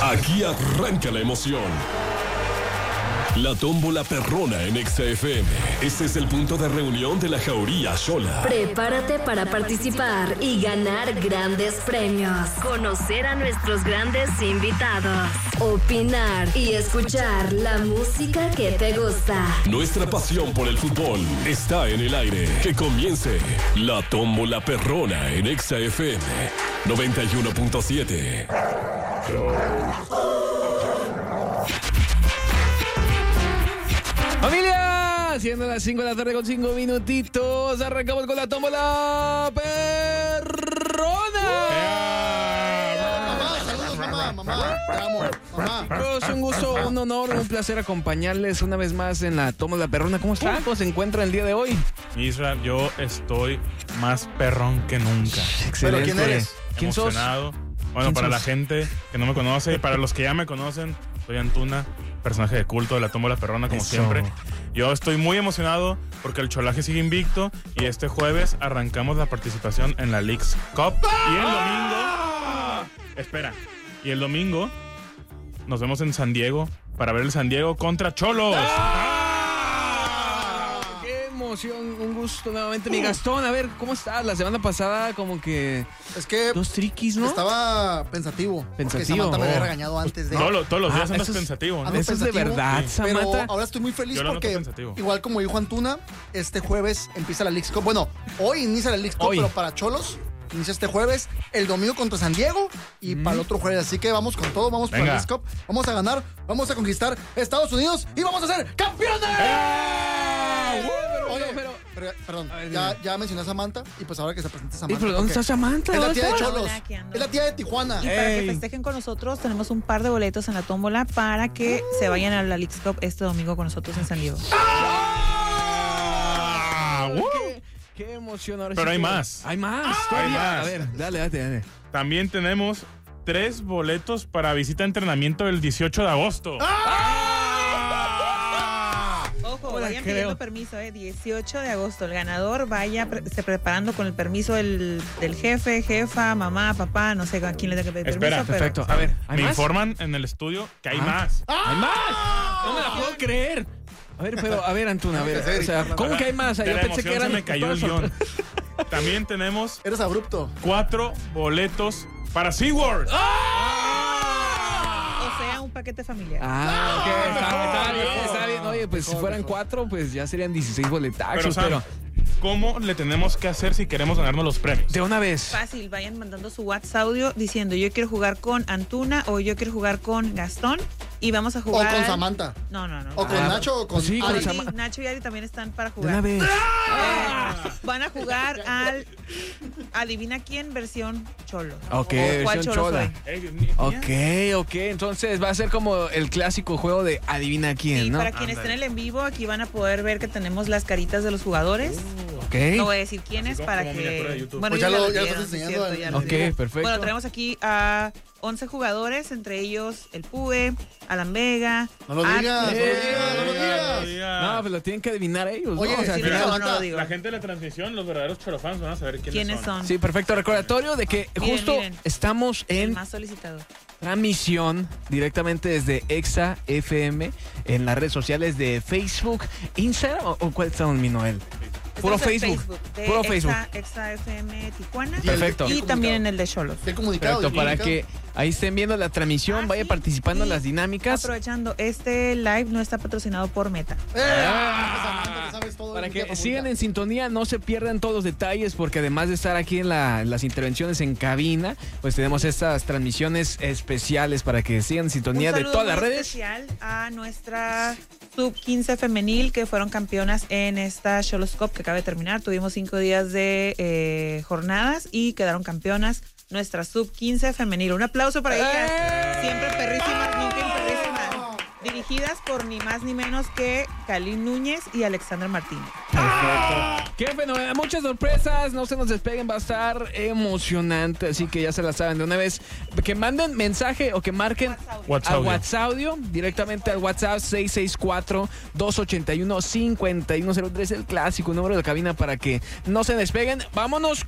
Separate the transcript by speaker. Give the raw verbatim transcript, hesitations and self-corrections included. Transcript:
Speaker 1: Aquí arranca la emoción. La tómbola perrona en Exa F M. Este es el punto de reunión de la Jauría Xola.
Speaker 2: Prepárate para participar y ganar grandes premios. Conocer a nuestros grandes invitados. Opinar y escuchar la música que te gusta.
Speaker 1: Nuestra pasión por el fútbol está en el aire. Que comience la tómbola perrona en Exa F M noventa y uno punto siete.
Speaker 3: ¡Familia! Siendo las cinco de la tarde con cinco minutitos, arrancamos con la tómbola perrona.
Speaker 4: Mamá, saludos, mamá, mamá, te amo, mamá.
Speaker 3: Es un gusto, un honor, un placer acompañarles una vez más en la tómbola perrona. ¿Cómo están? ¿Cómo se encuentran el día de hoy?
Speaker 5: Isra, yo estoy más perrón que nunca.
Speaker 3: Excelente.
Speaker 4: ¿Pero quién eres?
Speaker 3: ¿Quién sos?
Speaker 5: Emocionado. Bueno,
Speaker 3: ¿Quién
Speaker 5: para
Speaker 3: sos?
Speaker 5: la gente que no me conoce y para los que ya me conocen, soy Antuna, personaje de culto de la tómbola perrona, como
Speaker 3: Eso.
Speaker 5: siempre. Yo estoy muy emocionado porque el Cholaje sigue invicto y este jueves arrancamos la participación en la Leagues Cup. Y el domingo... Espera. Y el domingo nos vemos en San Diego para ver el San Diego contra Cholos.
Speaker 3: ¡Qué emoción! Un gusto nuevamente. Mi Gastón, a ver, ¿cómo estás? La semana pasada como que
Speaker 4: Es que
Speaker 3: dos triquis, ¿no?
Speaker 4: estaba pensativo.
Speaker 3: Pensativo.
Speaker 4: Porque Samantha me había
Speaker 3: Oh.
Speaker 4: regañado antes de...
Speaker 5: Todos los, todos los días
Speaker 3: Ah,
Speaker 5: andas
Speaker 3: eso es-
Speaker 5: pensativo, ¿no?
Speaker 4: ando
Speaker 3: Eso es de
Speaker 4: pensativo,
Speaker 3: verdad,
Speaker 4: Pero
Speaker 3: Samantha.
Speaker 4: ahora estoy muy feliz
Speaker 5: Yo lo noto
Speaker 4: porque,
Speaker 5: pensativo.
Speaker 4: igual como dijo Antuna, este jueves empieza la Leagues Cup. Bueno, hoy inicia la Leagues Cup,
Speaker 3: Hoy.
Speaker 4: pero para Cholos inicia este jueves, el domingo contra San Diego y para el otro jueves. Así que vamos con todo, vamos por la
Speaker 5: Venga.
Speaker 4: Leagues Cup. Vamos a ganar, vamos a conquistar Estados Unidos y vamos a ser campeones. Oye,
Speaker 3: pero-
Speaker 4: pero- perdón,
Speaker 3: A ver,
Speaker 4: ya,
Speaker 3: dime.
Speaker 4: ya mencioné a Samantha y pues ahora que se presente
Speaker 3: ¿Y
Speaker 4: Samantha.
Speaker 3: pero dónde
Speaker 4: porque
Speaker 3: está Samantha?
Speaker 4: Es la
Speaker 3: ¿Dónde
Speaker 4: tía de
Speaker 3: está?
Speaker 4: Cholos,
Speaker 6: Hola, aquí ando.
Speaker 4: es la tía de Tijuana.
Speaker 6: Y para
Speaker 3: Ey.
Speaker 6: que festejen con nosotros, tenemos un par de boletos en la tómbola para que se vayan a la Leagues Cup este domingo con nosotros en San Diego.
Speaker 5: ¡Ah! ¡Woo!
Speaker 3: ¿Qué, qué emoción ahora.
Speaker 5: Pero
Speaker 3: sí
Speaker 5: hay
Speaker 3: que-
Speaker 5: más.
Speaker 3: Hay más.
Speaker 5: Hay
Speaker 3: todavía.
Speaker 5: más.
Speaker 3: A ver, dale, dale, dale.
Speaker 5: También tenemos tres boletos para visita de entrenamiento el dieciocho de agosto.
Speaker 6: Ojo,
Speaker 3: Hola,
Speaker 6: vayan
Speaker 3: creo.
Speaker 6: pidiendo permiso, eh. dieciocho de agosto. El ganador vaya pre- se preparando con el permiso del, del jefe, jefa, mamá, papá, no sé a quién le tenga que pedir
Speaker 5: Espera,
Speaker 6: permiso. pero-
Speaker 3: Perfecto. A ver, ¿hay
Speaker 5: Me
Speaker 3: más?
Speaker 5: informan en el estudio que hay
Speaker 3: Ah.
Speaker 5: más.
Speaker 3: ¡Hay más! No me la puedo creer. A ver, pero, a ver, Antuna, a ver,
Speaker 4: Sí,
Speaker 3: o sea,
Speaker 4: sí,
Speaker 3: ¿cómo que hay más?
Speaker 5: De
Speaker 3: Yo
Speaker 5: la
Speaker 3: pensé que
Speaker 5: emoción
Speaker 3: eran
Speaker 5: se me cayó el
Speaker 3: todas
Speaker 5: guión. También tenemos
Speaker 4: Eres abrupto.
Speaker 5: cuatro boletos para SeaWorld.
Speaker 6: O sea, un paquete familiar.
Speaker 3: Ah, ok, está, está bien,
Speaker 5: no.
Speaker 3: está bien. Oye, pues si
Speaker 4: Mejor,
Speaker 3: fueran
Speaker 4: mejor.
Speaker 3: cuatro, pues ya serían dieciséis
Speaker 5: Pero,
Speaker 3: boletazos,
Speaker 5: Sam,
Speaker 3: pero,
Speaker 5: ¿cómo le tenemos que hacer si queremos ganarnos los premios?
Speaker 3: de una vez.
Speaker 6: Fácil, vayan mandando su WhatsApp audio diciendo yo quiero jugar con Antuna o yo quiero jugar con Gastón y vamos a
Speaker 4: O
Speaker 6: jugar.
Speaker 4: con Samantha.
Speaker 6: No, no, no.
Speaker 4: O con
Speaker 3: Ah,
Speaker 4: Nacho o con
Speaker 3: pues sí, con
Speaker 4: Ari.
Speaker 6: Sí,
Speaker 3: Sama-
Speaker 6: Nacho y Ari también están para
Speaker 3: De
Speaker 6: jugar.
Speaker 3: una vez.
Speaker 6: Eh, van a jugar al Adivina quién versión Cholo.
Speaker 3: Ok,
Speaker 6: ¿O cuál
Speaker 3: versión
Speaker 6: Cholo
Speaker 3: chola.
Speaker 6: soy?
Speaker 5: Ey, Dios mío.
Speaker 3: Ok, ok, entonces va a ser como el clásico juego de adivina quién,
Speaker 6: Sí,
Speaker 3: ¿no?
Speaker 6: para quienes estén en el en vivo, aquí van a poder ver que tenemos las caritas de los jugadores.
Speaker 3: Ok.
Speaker 6: No voy a decir quiénes
Speaker 5: Así como-
Speaker 6: para
Speaker 5: como miniatura de
Speaker 6: que.
Speaker 5: YouTube.
Speaker 6: Bueno,
Speaker 4: Pues ya
Speaker 6: ellos
Speaker 4: lo- ya lo
Speaker 6: vieron,
Speaker 4: estás
Speaker 6: sí,
Speaker 4: enseñando
Speaker 6: cierto,
Speaker 4: en-
Speaker 6: ya lo
Speaker 3: Ok,
Speaker 6: vieron.
Speaker 3: perfecto.
Speaker 6: Bueno, traemos aquí a once jugadores, entre ellos el Pube, Alan Vega.
Speaker 4: No lo
Speaker 6: Ar-
Speaker 4: digas, no lo
Speaker 3: Eh,
Speaker 4: digas, no lo digas.
Speaker 5: digas.
Speaker 3: No, pues lo tienen que adivinar ellos, ¿no?
Speaker 4: Oye,
Speaker 3: O sea, al
Speaker 4: sí,
Speaker 3: final-
Speaker 6: no,
Speaker 4: final-
Speaker 6: no lo digo.
Speaker 5: La gente de la transmisión, los verdaderos chorofans, van a saber quiénes,
Speaker 6: ¿Quiénes son?
Speaker 3: Sí, perfecto. Recordatorio de que
Speaker 6: Miren,
Speaker 3: justo
Speaker 6: miren.
Speaker 3: estamos
Speaker 6: El
Speaker 3: en
Speaker 6: más solicitado.
Speaker 3: transmisión directamente desde Exa F M en las redes sociales de Facebook, Instagram o, o cuál está mi Noel. Puro
Speaker 6: Estamos en
Speaker 3: Facebook.
Speaker 6: de
Speaker 3: Puro
Speaker 6: Exa,
Speaker 3: Facebook.
Speaker 6: Exa F M Tijuana.
Speaker 4: Y el-
Speaker 3: Perfecto.
Speaker 4: y el
Speaker 6: Y también en
Speaker 4: comunicado.
Speaker 6: el de Cholos.
Speaker 4: El comunicado.
Speaker 3: Perfecto,
Speaker 4: el
Speaker 3: para que
Speaker 4: comunicado.
Speaker 3: ahí estén viendo la transmisión,
Speaker 6: Ah,
Speaker 3: vaya
Speaker 6: sí,
Speaker 3: participando en
Speaker 6: y
Speaker 3: las dinámicas.
Speaker 6: Aprovechando, este live no está patrocinado por Meta.
Speaker 4: ¡Eh! Samantha, que sabes todo de
Speaker 3: Para
Speaker 4: mi
Speaker 3: que
Speaker 4: tía
Speaker 3: sigan
Speaker 4: favorita.
Speaker 3: en sintonía, no se pierdan todos los detalles, porque además de estar aquí en, la- en las intervenciones en cabina, pues tenemos estas transmisiones especiales para que sigan en sintonía
Speaker 6: Un
Speaker 3: de
Speaker 6: saludo
Speaker 3: todas las
Speaker 6: muy
Speaker 3: redes.
Speaker 6: especial a nuestra sub quince femenil que fueron campeonas en esta Cholos Cup que acaba de terminar. Tuvimos cinco días de eh, jornadas y quedaron campeonas nuestra sub quince femenil. Un aplauso para ellas.
Speaker 3: ¡Eh!
Speaker 6: Siempre perrísimas, nunca imperrísimas. Dirigidas por ni más ni menos que Kalin Núñez y Alexandra Martínez.
Speaker 3: Perfecto. Qué fenomenal. Muchas sorpresas. No se nos despeguen. Va a estar emocionante. Así que ya se la saben de una vez. Que manden mensaje o que marquen
Speaker 5: WhatsApp
Speaker 3: a
Speaker 5: audio.
Speaker 3: WhatsApp audio directamente al WhatsApp seis seis cuatro, dos ocho uno, cinco uno cero tres. El clásico número de cabina para que no se despeguen. Vámonos